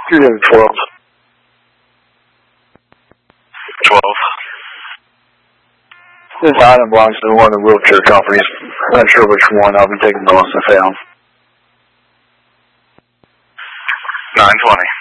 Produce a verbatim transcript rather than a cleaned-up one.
You're in twelve. twelve. This item belongs to one of the wheelchair companies. I'm not sure which one. I'll be taking the lost and found. nine twenty.